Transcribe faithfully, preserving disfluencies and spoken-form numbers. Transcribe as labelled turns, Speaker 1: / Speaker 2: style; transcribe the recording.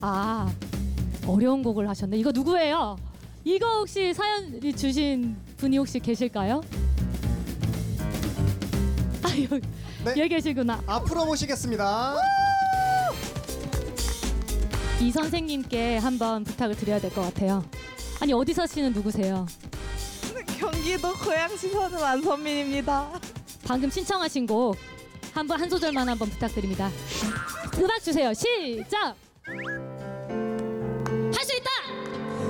Speaker 1: 아, 어려운 곡을 하셨네. 이거 누구예요? 이거 혹시 사연 주신 분이 혹시 계실까요? 아유,
Speaker 2: 네.
Speaker 1: 여기 계시구나.
Speaker 2: 앞으로 모시겠습니다.
Speaker 1: 이 선생님께 한번 부탁을 드려야 될 것 같아요. 아니, 어디 사시는 누구세요?
Speaker 3: 경기도 고양시 사는 안선민입니다.
Speaker 1: 방금 신청하신 곡 한번 한 소절만 한번 부탁드립니다. 음악 주세요. 시작!